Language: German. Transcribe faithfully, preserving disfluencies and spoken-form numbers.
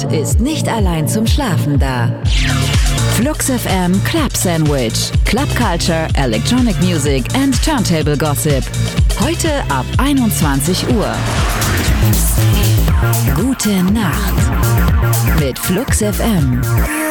Welt ist nicht allein zum Schlafen da. Flux F M Club Sandwich. Club Culture, Electronic Music and Turntable Gossip. Heute ab einundzwanzig Uhr. Gute Nacht mit Flux F M.